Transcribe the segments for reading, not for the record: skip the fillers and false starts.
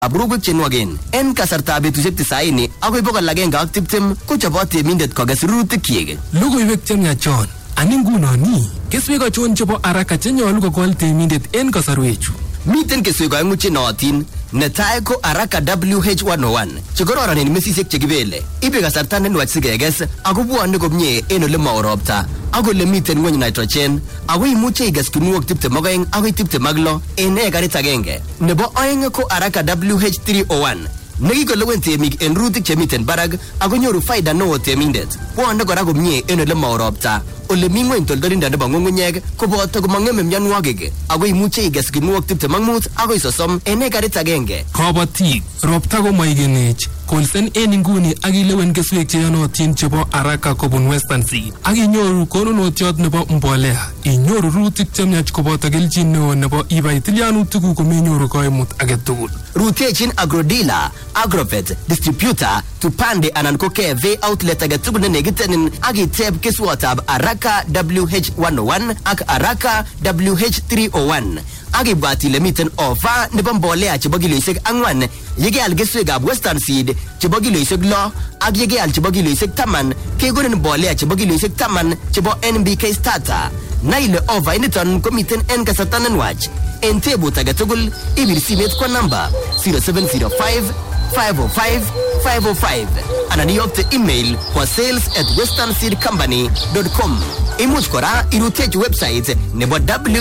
Abrubik chenwagen en kasarta betusiek 90 agoi 120 ko chobot temindet koges rurutik kyik. Logoiwek chemyachon ani ngunoni keswek achon chebo haraka chenyolu kokol temindet en kasarwechu. Miten keswek oeng'u chenootin. Netai ko Haraka WH101 chekororon en mesisiek chekibele. Ibe kasarta nenwach sikeges ako bwone komie en ole mao ropta ak ole miten ng'weny nitrogen ako imuche iges kinuok 22 akoi 26 en ekarit agenge. Nebo oeng ko Haraka WH301 nekikolewen temik en rurutik chemiten barak ako nyoru faida neo temindet. Bwone kora komie en ole mao ropta ole mi ng'weny toldolindo nebo ng'ung'unyek koboto komang'eme mionwogik ako imuche iges kinuok 25 akoi 30 en ekarit agenge. Kabatik, ropta ko maigenech. Kolsen en inguni ak ilewen keswek cheyonotin chebo Haraka kobun Western Seed. Ak inyoru konunotiot nebo mbolea. Inyoru rurutik chemyach koboto kelchin neo nebo ibai tilyanutik komenyoru koimut age tugul. Rutechin Agrodealer, Agrovet, Distributor, Tupande anan ko KV outlet age tugul nenekitenin ak iteb keswotab Haraka WH101 ak Haraka WH301. Ak ibwat ile miten ofa nebo mbolea chebo kiloisiek 4 yekeal keswekab Western Seed chebo kiloisiek 6 ak yekeal chebo kiloisiek 10 kekonin mbolea chebo kiloisiek 10 chebo NBK Starter. Na ile ofa initon komiten en kasarta nenwach. En tebut age tugul ibir simet kwa namba 0705 505 505 anan iyokte email kwa sales@westernseedcompany.com. Imuch kora irutechi website nebo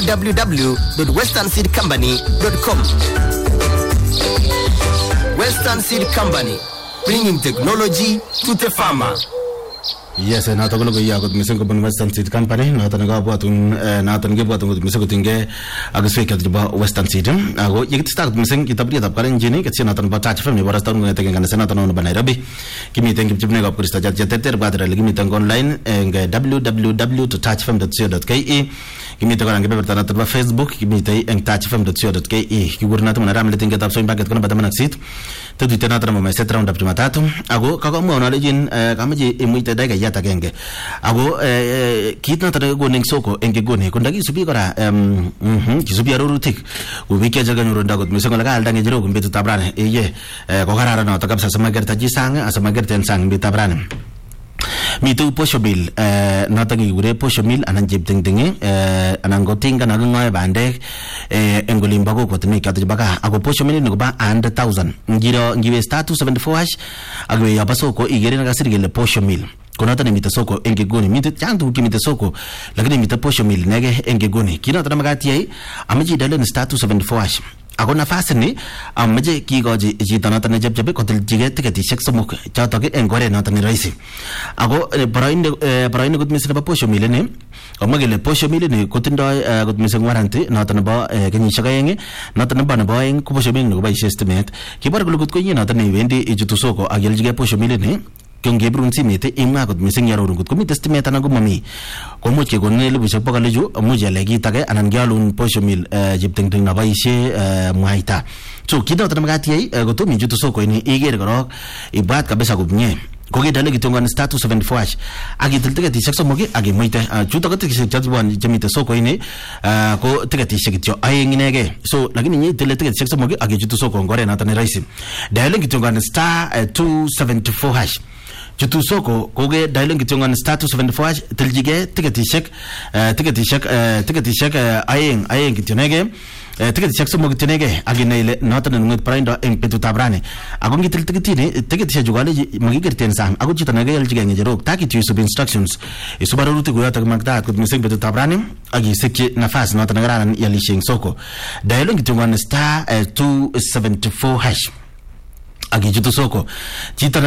www.westernseedcompany.com. Western Seed Company, bringing technology to the farmer. Yes, nato ko logo yagot miseng ko bon Western Seed Company nato nagabwatun nato ngebwatun ko miseng ko tinge agswe ka diba Western Seed ago yigit start miseng kitabri tab karen jini ket sina tan batach fam ni barastan ngene tegen ngana sena tan ba Nairobi kimi teng jibne ko krista jat teter badra ligi teng online nge www.touchfm.co.ke kimi teng ngane beberta tan ba Facebook kimi teng eng touchfm.co.ke kigurna tan ram le teng tab so impact kono badam naksit tedu tena tan mo meset round up jumatatu ago kago mo na lejin kamaji imuite daga yata genge ago kit na tare goning soko enge gone ko ndagi subi kora kisubi arurutik ubike jaga nyuro ndagot misengo laga aldange jiro kumbetu tabrane ye ko garara na takapsa samagerta jisanga asamagerta ensang bi tabrane mitu poshomil natangi gure poshomil anan jibdingdingi anan gotinga na ngoy bande engolimba ko kotni katu baka ago poshomil no ba 100,000 ngiro ngiwe status 74 hash agwe ya basoko igere na gasirigele poshomil kuna tani mitasoko engegoni mita chantu kimitasoko lakini mitaposhomil nege engegoni kina tana magati ai amaji dalen status 74 hash ako nafasi ni amaje kigoji chito noton nejebjebe kotil jige tiketishek somok chotok eng gore noton ni rahisi ako barainde kot mising nebo posho mile ni omagele posho mile ni kotindoi kot mising warranty noton nebo kenyisiek aeng noton nebo aeng ko posho mile ni koboisie stimet kibor kole kot koyie noton ni wendi ichutu soko ageljige posho mile ni kongebrun simete imwa kot mising yarorun kot komite stimet anan ko mami komuch kekonin 1,000 ju amuch ale kit age anan gyalun posho mil jiptengteng na boisie mwaita so kito tan magati ai kotomi jutu soko ini iger korok ibwat kabisa komie kokidale kitongan status 74 hash agitil tiketishek somoki agimuite chuto ko tiketishek chatbon chemite soko ini ko tiketishek kityo aeng inege so lakini nyi tile tiketishek somoki agichutu soko ngore nata ni rahisi dale kitongan star 274 hash chutu soko koge dialing kitongan status 74 tiljige tiketishek aeng kitonege tiketishek somok kitonege aginele noton nunget paraindo eng petutabrane ako ngitil tiketini tiketishek jugale magigerten sang ako chito nege yeljige ngejerok takit yu sub instructions isubaruruti goyata magtaat kot miseng petutabrane agisikchi nafas noton ngararan yalisheng soko dialing kitongan star 274 hash agichutu soko chito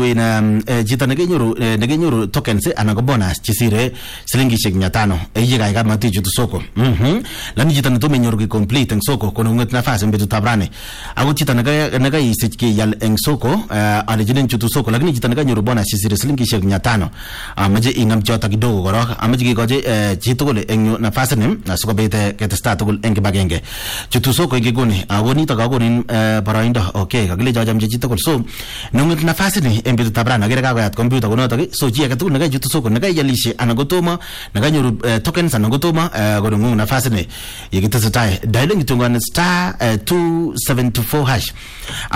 negenyoru tokens anan ko bonus chisire silingishek 500 eyiga kama tichutu soko lani chito netome nyoru ki complete eng soko kono nget nafasi mbetu tabrane ako chito naga isiki yal eng soko alijinen chutu soko lakini chito naganyoru bonus chisire silingishek 500 amaje ingam chota kidogo korok amaje kikoje chito kole eng nafasi nim asikobete ketesta tugul eng kibagenge chutu soko ngegoni ako nito kagonin baraindo okay kakile jajamje chitugul. So nonget nafasi ni en betutab rani agere kakoyat computer konotok. So chi age tugul nekaichut soko nekaialishe anan kotomo nekanyoru tokens anan kotomo konungung nafasi ni yekitesetai dialing kitungan *274#